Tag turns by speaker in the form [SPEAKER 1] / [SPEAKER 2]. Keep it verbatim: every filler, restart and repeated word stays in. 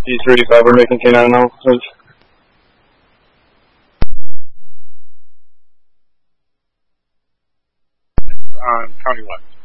[SPEAKER 1] D three eighty-five, we're making K nine analysis.
[SPEAKER 2] On County West.